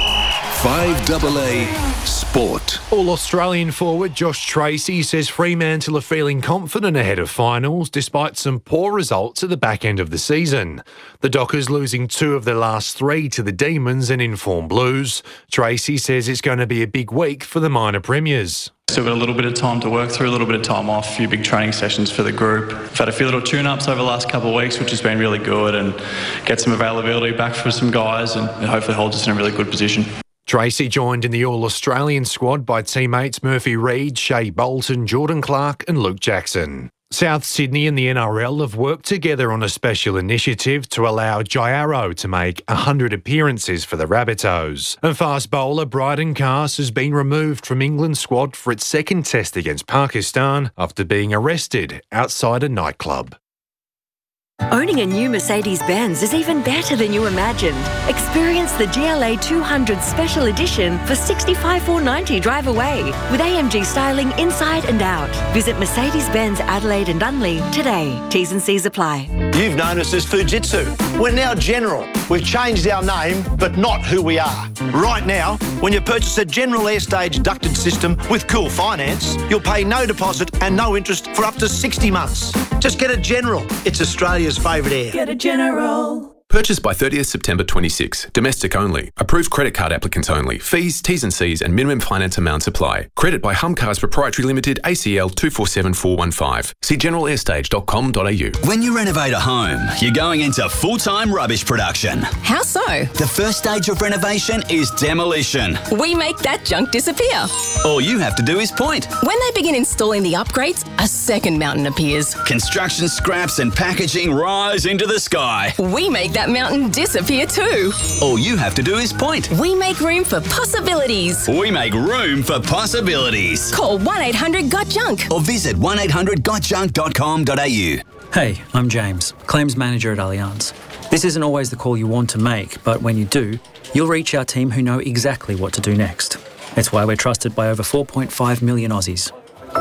5AA Sport. All-Australian forward Josh Tracy says Fremantle are feeling confident ahead of finals despite some poor results at the back end of the season. The Dockers losing 2 of their last 3 to the Demons and Inform Blues. Tracy says it's going to be a big week for the minor premiers. Still got a little bit of time to work through, a little bit of time off, a few big training sessions for the group. I've had a few little tune-ups over the last couple of weeks, which has been really good, and get some availability back for some guys and hopefully holds us in a really good position. Tracy joined in the All-Australian squad by teammates Murphy Reid, Shea Bolton, Jordan Clark and Luke Jackson. South Sydney and the NRL have worked together on a special initiative to allow Jairo to make 100 appearances for the Rabbitohs. And fast bowler Bryden Cass has been removed from England's squad for its second test against Pakistan after being arrested outside a nightclub. Owning a new Mercedes-Benz is even better than you imagined. Experience the GLA 200 Special Edition for $65,490 drive away with AMG styling inside and out. Visit Mercedes-Benz Adelaide and Dunley today. T's and C's apply. You've known us as Fujitsu. We're now General. We've changed our name, but not who we are. Right now, when you purchase a General Airstage ducted system with Cool Finance, you'll pay no deposit and no interest for up to 60 months. Just get a General. It's Australia's favourite air. Get a General. Purchased by 30th September 26. Domestic only. Approved credit card applicants only. Fees, T's and C's and minimum finance amounts apply. Credit by Humcars Proprietary Limited, ACL 247415. See generalairstage.com.au. When you renovate a home, you're going into full-time rubbish production. How so? The first stage of renovation is demolition. We make that junk disappear. All you have to do is point. When they begin installing the upgrades, a second mountain appears. Construction scraps and packaging rise into the sky. We make that mountain disappear too. All you have to do is point. We make room for possibilities. We make room for possibilities. Call 1-800-GOT-JUNK or visit 1800gotjunk.com.au. Hey, I'm James, Claims Manager at Allianz. This isn't always the call you want to make, but when you do, you'll reach our team who know exactly what to do next. It's why we're trusted by over 4.5 million Aussies.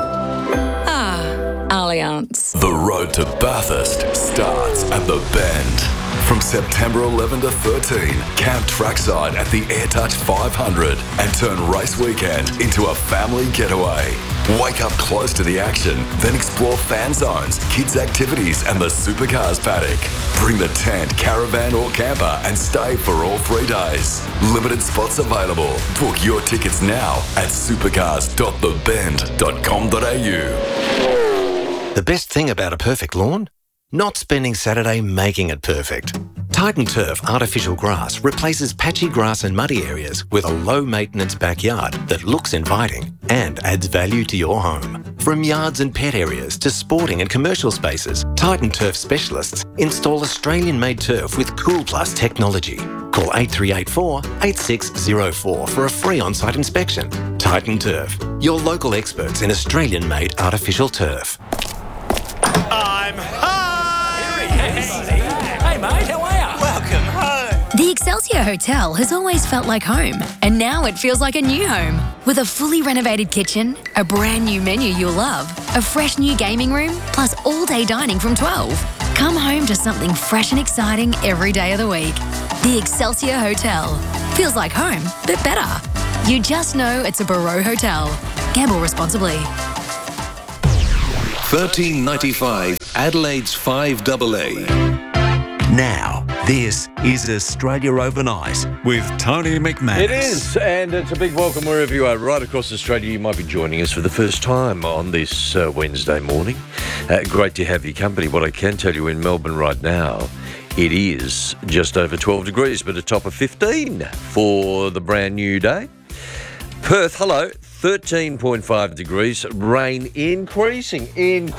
Allianz. The road to Bathurst starts at the Bend. From September 11 to 13, camp trackside at the AirTouch 500 and turn race weekend into a family getaway. Wake up close to the action, then explore fan zones, kids' activities and the supercars paddock. Bring the tent, caravan or camper and stay for all 3 days. Limited spots available. Book your tickets now at supercars.thebend.com.au. The best thing about a perfect lawn? Not spending Saturday making it perfect. Titan Turf Artificial Grass replaces patchy grass and muddy areas with a low-maintenance backyard that looks inviting and adds value to your home. From yards and pet areas to sporting and commercial spaces, Titan Turf specialists install Australian-made turf with Cool Plus technology. Call 8384 8604 for a free on-site inspection. Titan Turf, your local experts in Australian-made artificial turf. I'm home! The Excelsior Hotel has always felt like home, and now it feels like a new home. With a fully renovated kitchen, a brand new menu you'll love, a fresh new gaming room, plus all-day dining from 12. Come home to something fresh and exciting every day of the week. The Excelsior Hotel. Feels like home, but better. You just know it's a Barreau Hotel. Gamble responsibly. 1395 Adelaide's 5AA. Now, this is Australia Overnight with Tony McManus. It is, and it's a big welcome wherever you are. Right across Australia, you might be joining us for the first time on this Wednesday morning. Great to have your company. What I can tell you in Melbourne right now, it is just over 12 degrees, but a top of 15 for the brand new day. Perth, hello, 13.5 degrees, rain increasing,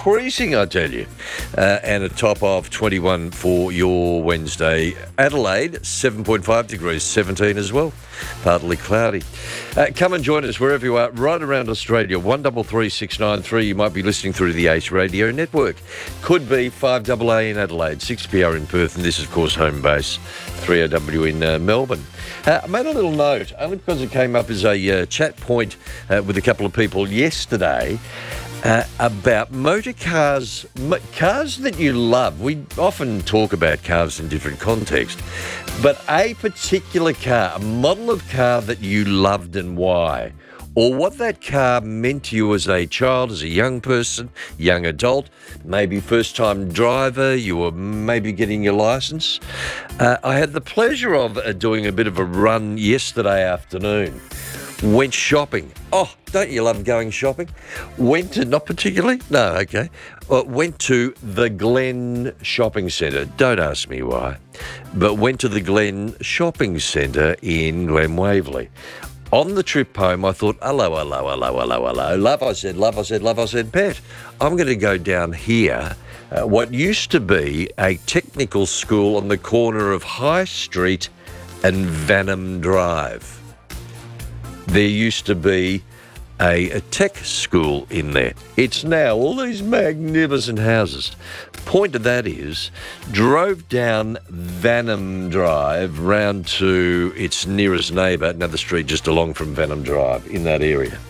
I tell you. And a top of 21 for your Wednesday. Adelaide, 7.5 degrees, 17 as well. Partly cloudy. Come and join us wherever you are, right around Australia. 133693. You might be listening through the Ace Radio Network. Could be 5AA in Adelaide, 6PR in Perth, and this is, of course, home base, 3AW in Melbourne. I made a little note, only because it came up as a chat point with a couple of people yesterday about motor cars, cars that you love. We often talk about cars in different contexts, but a particular car, a model of car that you loved and why, or what that car meant to you as a child, as a young person, young adult, maybe first-time driver, you were maybe getting your licence. I had the pleasure of doing a bit of a run yesterday afternoon. Went shopping. Oh, don't you love going shopping? Went to, not particularly, no, okay. Went to the Glen Shopping Centre. Don't ask me why. But went to the Glen Shopping Centre in Glen Waverley. On the trip home, I thought, hello. Love, I said, Pet, I'm going to go down here, what used to be a technical school on the corner of High Street and Vanham Drive. There used to be a tech school in there. It's now all these magnificent houses. Point of that is, drove down Vanham Drive round to its nearest neighbour, another street just along from Vanham Drive in that area.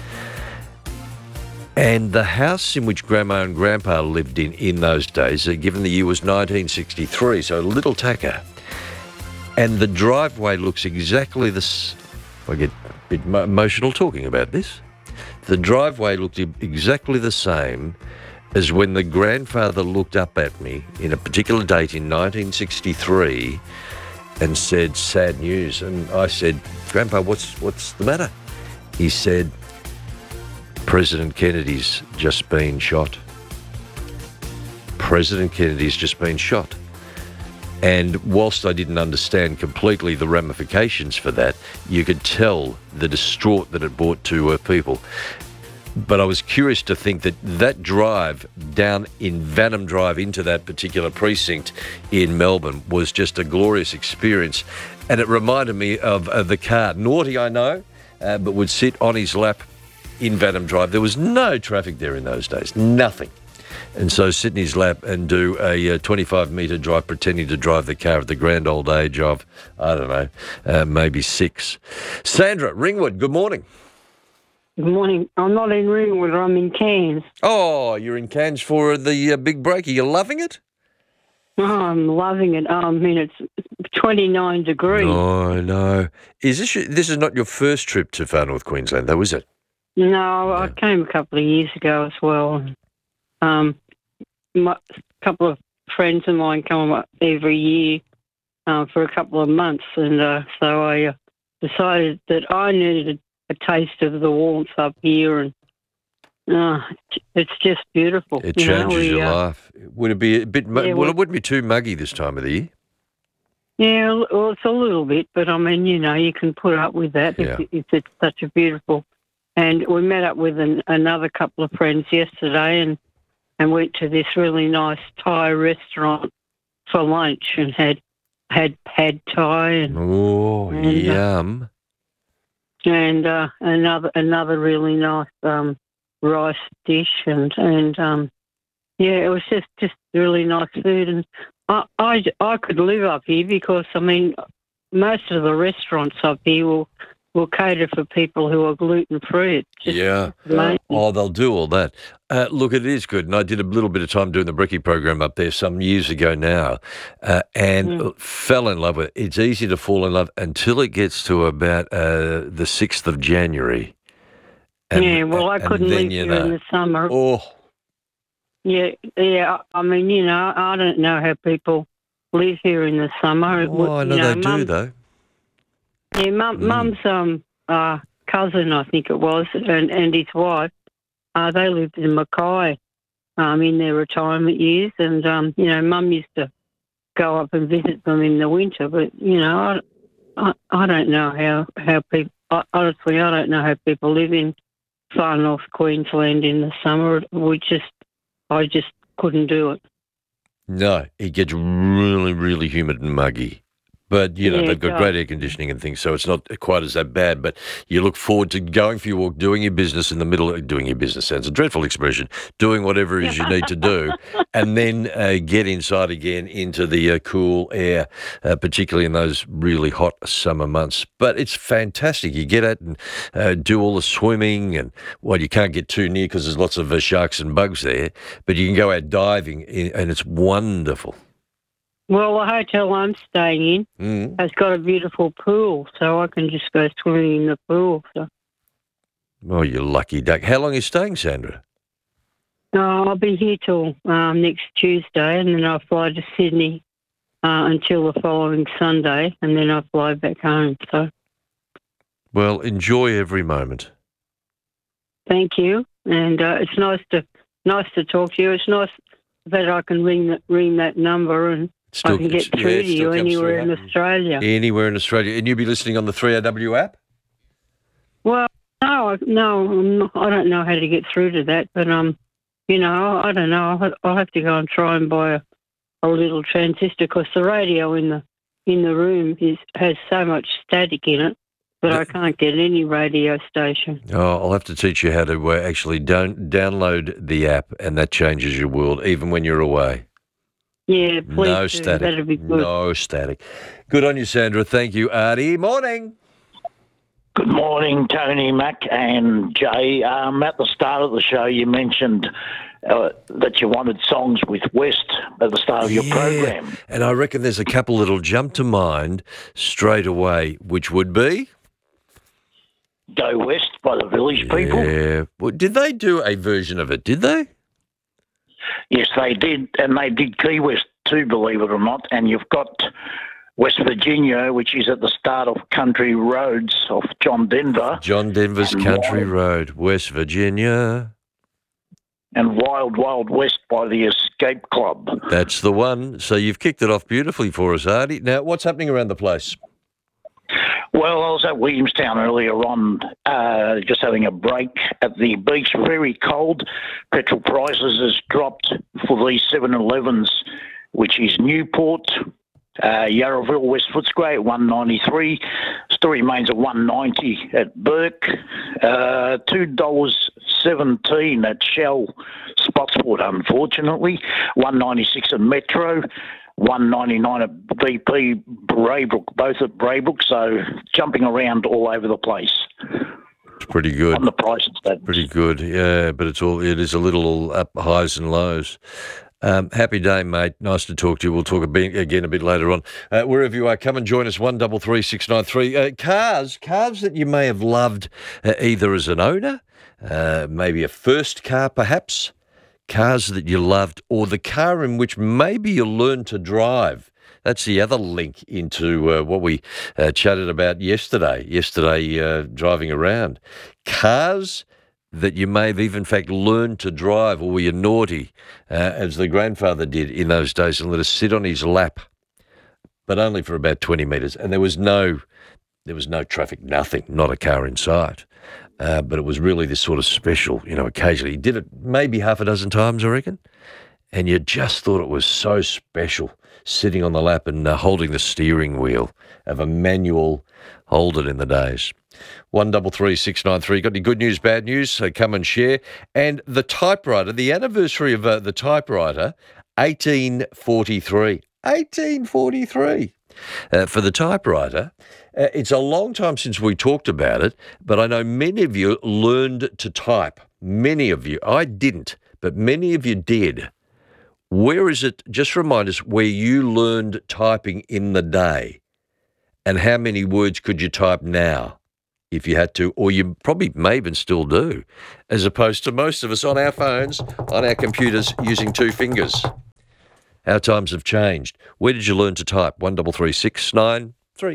And the house in which Grandma and Grandpa lived in those days, given the year was 1963, so a little tacker. And the driveway looks exactly I get a bit emotional talking about this. The driveway looked exactly the same as when the grandfather looked up at me in a particular date in 1963 and said, sad news. And I said, Grandpa, what's the matter? He said, President Kennedy's just been shot. President Kennedy's just been shot. And whilst I didn't understand completely the ramifications for that, you could tell the distraught that it brought to people. But I was curious to think that drive down in Vanham Drive into that particular precinct in Melbourne was just a glorious experience. And it reminded me of the car. Naughty, I know, but would sit on his lap in Vanham Drive. There was no traffic there in those days, nothing. And so sit in his lap and do a 25-metre drive, pretending to drive the car at the grand old age of, I don't know, maybe 6. Sandra, Ringwood, good morning. Good morning. I'm not in Ringwood, I'm in Cairns. Oh, you're in Cairns for the big break. Are you loving it? Oh, I'm loving it. I mean, it's 29 degrees. Oh, no. This is not your first trip to far north Queensland, though, is it? No, I came a couple of years ago as well. A couple of friends of mine come up every year for a couple of months, and so I decided that I needed a taste of the warmth up here, and it's just beautiful. It changes your life. Would it be a bit? Well, it wouldn't be too muggy this time of the year. Yeah, well, it's a little bit, but I mean, you can put up with that if it's such a beautiful. And we met up with another couple of friends yesterday, and went to this really nice Thai restaurant for lunch and had pad Thai and yum. And another really nice rice dish and it was just really nice food, and I could live up here because I mean most of the restaurants up here will cater for people who are gluten-free. Yeah. amazing. Oh, they'll do all that. Look, it is good. And I did a little bit of time doing the Brekkie program up there some years ago now and fell in love with it. It's easy to fall in love until it gets to about the 6th of January. I couldn't leave here in the summer. Oh. Yeah. I mean, I don't know how people live here in the summer. Oh, I know they do, though. Yeah, Mum's cousin, I think it was, and his wife, they lived in Mackay in their retirement years, and, Mum used to go up and visit them in the winter, but, I don't know how people, honestly, I don't know how people live in far north Queensland in the summer. I just couldn't do it. No, it gets really, really humid and muggy. But, they've got great air conditioning and things, so it's not quite as that bad. But you look forward to going for your walk, doing your business in the middle of doing your business. Sounds a dreadful expression. Doing whatever it is you need to do, and then get inside again into the cool air, particularly in those really hot summer months. But it's fantastic. You get out and do all the swimming, and, you can't get too near because there's lots of sharks and bugs there, but you can go out diving, and it's wonderful. Well, the hotel I'm staying in has got a beautiful pool, so I can just go swimming in the pool. So. Oh, you lucky duck. How long are you staying, Sandra? I'll be here till next Tuesday, and then I'll fly to Sydney until the following Sunday, and then I'll fly back home. So. Well, enjoy every moment. Thank you, and it's nice to talk to you. It's nice that I can ring that number and I can get through to you anywhere in Australia. Anywhere in Australia. And you'll be listening on the 3AW app? Well, no, I don't know how to get through to that, but, I don't know. I'll have to go and try and buy a little transistor because the radio in the room has so much static in it, but I can't get any radio station. Oh, I'll have to teach you how to actually download the app, and that changes your world, even when you're away. Yeah, please No do. static. That'd be good. No static. Good on you, Sandra. Thank you, Artie. Morning. Good morning, Tony, Mac and Jay. At the start of the show, you mentioned that you wanted songs with West at the start of your program. And I reckon there's a couple that'll jump to mind straight away, which would be? Go West by the Village People. Yeah. Well, did they do a version of it, did they? Yes, they did, and they did Key West too, believe it or not. And you've got West Virginia, which is at the start of Country Roads off John Denver. John Denver's Country Road, West Virginia. And Wild Wild West by the Escape Club. That's the one. So you've kicked it off beautifully for us, Artie. Now, what's happening around the place? Well, I was at Williamstown earlier on, just having a break at the beach. Very cold. Petrol prices has dropped for these 7-Elevens, which is Newport, Yarraville, West Footscray at $1.93. Still remains at $1.90 at Burke. $2.17 at Shell Spotswood, unfortunately. $1.96 at Metro. $1.99 at BP Braybrook, both at Braybrook, so jumping around all over the place. It's pretty good. On the prices, that pretty good, yeah, but it is a little up highs and lows. Happy day, mate. Nice to talk to you. We'll talk again a bit later on. Wherever you are, come and join us, 133693. Cars that you may have loved either as an owner, maybe a first car perhaps, cars that you loved, or the car in which maybe you learned to drive. That's the other link into what we chatted about yesterday, driving around. Cars that you may have even, in fact, learned to drive, or were you naughty, as the grandfather did in those days, and let us sit on his lap, but only for about 20 metres. And there was no traffic, nothing, not a car in sight. But it was really this sort of special, occasionally. He did it maybe half a dozen times, I reckon, and you just thought it was so special, sitting on the lap and holding the steering wheel of a manual Holden in the days. 133693. Got any good news, bad news? So come and share. And the typewriter, the anniversary of the typewriter, 1843. 1843. For the typewriter, it's a long time since we talked about it, but I know many of you learned to type. Many of you. I didn't, but many of you did. Where is it, just remind us, where you learned typing in the day? And how many words could you type now if you had to? Or you probably may even still do, as opposed to most of us on our phones, on our computers, using 2 fingers. Our times have changed. Where did you learn to type? 133693.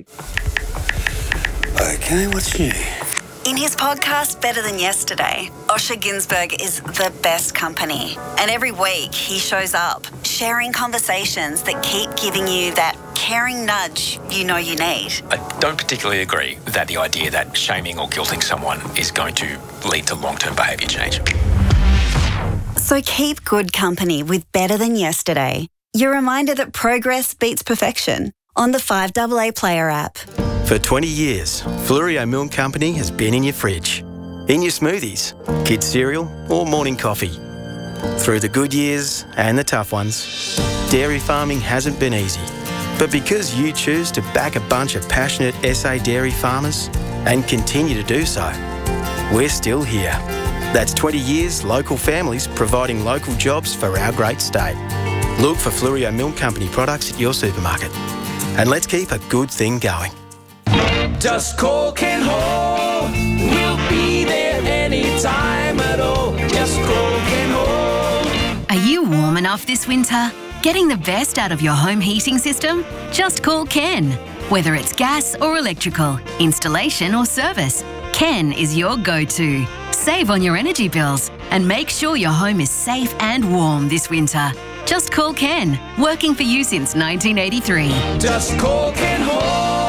Okay, what's new? In his podcast, Better Than Yesterday, Osher Günsberg is the best company. And every week he shows up, sharing conversations that keep giving you that caring nudge you know you need. I don't particularly agree that the idea that shaming or guilting someone is going to lead to long-term behaviour change. So keep good company with Better Than Yesterday. Your reminder that progress beats perfection on the 5AA Player app. For 20 years, Fluorio Milk Company has been in your fridge, in your smoothies, kids' cereal or morning coffee. Through the good years and the tough ones, dairy farming hasn't been easy. But because you choose to back a bunch of passionate SA dairy farmers and continue to do so, we're still here. That's 20 years local families providing local jobs for our great state. Look for Fluorio Milk Company products at your supermarket. And let's keep a good thing going. Just call Ken Hall. We'll be there anytime at all. Just call Ken Hall. Are you warm enough this winter? Getting the best out of your home heating system? Just call Ken. Whether it's gas or electrical, installation or service, Ken is your go-to. Save on your energy bills and make sure your home is safe and warm this winter. Just call Ken, working for you since 1983. Just call Ken Hall.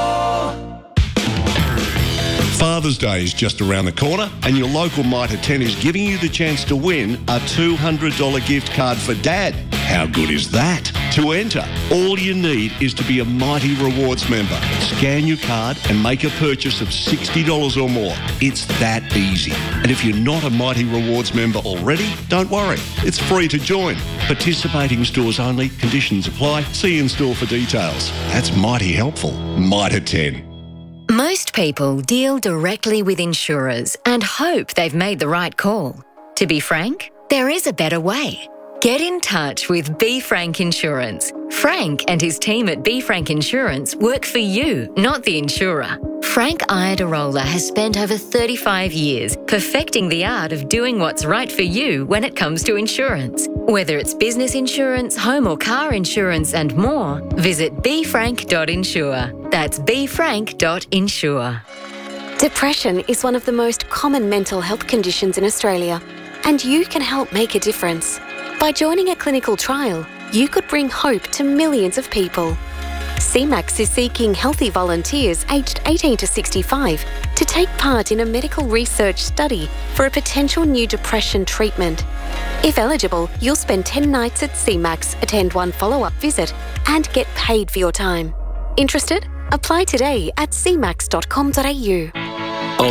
Father's Day is just around the corner and your local Mitre 10 is giving you the chance to win a $200 gift card for Dad. How good is that? To enter, all you need is to be a Mighty Rewards member. Scan your card and make a purchase of $60 or more. It's that easy. And if you're not a Mighty Rewards member already, don't worry. It's free to join. Participating stores only. Conditions apply. See in store for details. That's mighty helpful. Mitre 10. Most people deal directly with insurers and hope they've made the right call. To be frank, there is a better way. Get in touch with B. Frank Insurance. Frank and his team at B. Frank Insurance work for you, not the insurer. Frank Iadarola has spent over 35 years perfecting the art of doing what's right for you when it comes to insurance. Whether it's business insurance, home or car insurance and more, visit bfrank.insure. That's bfrank.insure. Depression is one of the most common mental health conditions in Australia, and you can help make a difference. By joining a clinical trial, you could bring hope to millions of people. CMAX is seeking healthy volunteers aged 18 to 65 to take part in a medical research study for a potential new depression treatment. If eligible, you'll spend 10 nights at CMAX, attend one follow-up visit, and get paid for your time. Interested? Apply today at cmax.com.au. On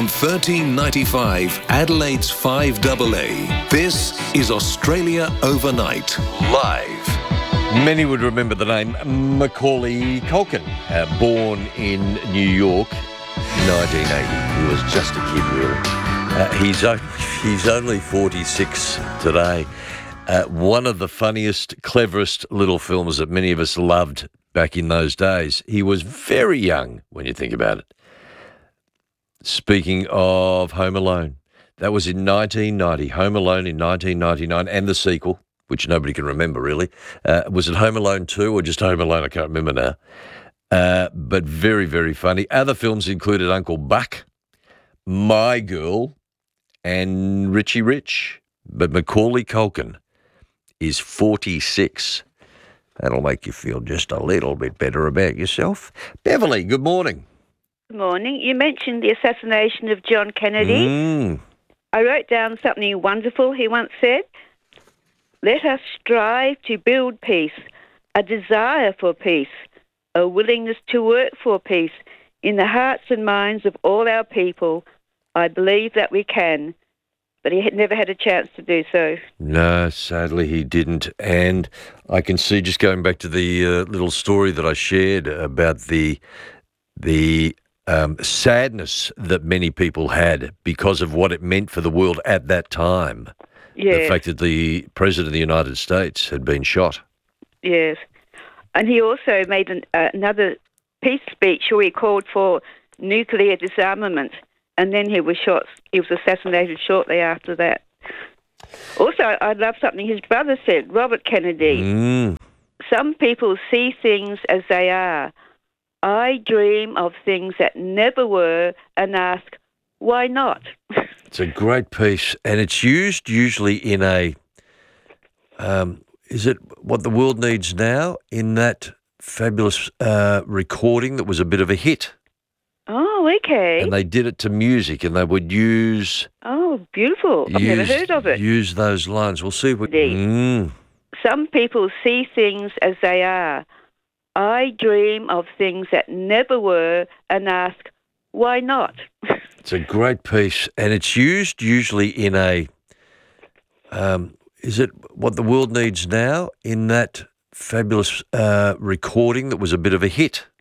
1395 Adelaide's 5AA, this is Australia Overnight, live. Many would remember the name Macaulay Culkin, born in New York in 1980. He was just a kid, really. He's only 46 today. One of the funniest, cleverest little films that many of us loved back in those days. He was very young when you think about it. Speaking of Home Alone, that was in 1990. Home Alone in 1999, and the sequel, which nobody can remember really. Was it Home Alone 2 or just Home Alone? I can't remember now. But very, very funny. Other films included Uncle Buck, My Girl, and Richie Rich. But Macaulay Culkin is 46. That'll make you feel just a little bit better about yourself. Beverly, good morning. Good morning. You mentioned the assassination of John Kennedy. I wrote down something wonderful he once said. Let us strive to build peace, a desire for peace, a willingness to work for peace in the hearts and minds of all our people. I believe that we can. but he had never had a chance to do so. No, sadly he didn't. And I can see, just going back to the little story that I shared about the sadness that many people had because of what it meant for the world at that time. Yes. The fact that the President of the United States had been shot. Yes. And he also made another peace speech where he called for nuclear disarmament, and then he was shot. He was assassinated shortly after that. Also, I love something his brother said, Robert Kennedy. Some people see things as they are. I dream of things that never were and ask, why not? It's a great piece, and it's used usually in a, is it What the World Needs Now, in that fabulous recording that was a bit of a hit. Oh, okay. And they did it to music, and they would use... Oh, beautiful. I've never heard of it. Use those lines. We'll see if we... Some people see things as they are. I dream of things that never were and ask, why not? It's a great piece, and it's used usually in a, is it What the World Needs Now, in that fabulous recording that was a bit of a hit.